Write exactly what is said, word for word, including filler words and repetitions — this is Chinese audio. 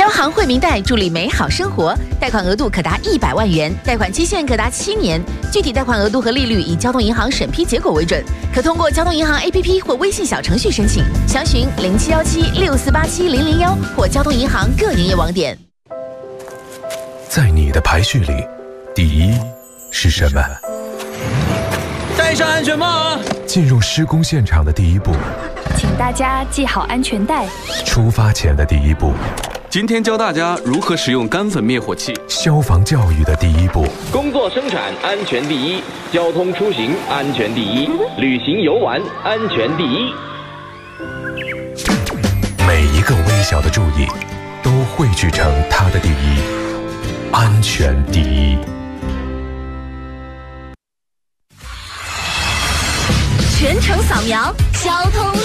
招行惠民贷助力美好生活，贷款额度可达一百万元，贷款期限可达七年，具体贷款额度和利率以交通银行审批结果为准，可通过交通银行 A P P 或微信小程序申请，详询零七幺七六四八七零零幺或交通银行各营业网点。 在你的排序里，第一是什么？ 戴上安全帽啊！ 进入施工现场的第一步， 请大家系好安全带。 出发前的第一步， 今天教大家如何使用干粉灭火器。 消防教育的第一步， 工作生产安全第一，交通出行安全第一，旅行游玩安全第一。 每一个微小的注意，都汇聚成它的第一，安全第一。 全程扫描交通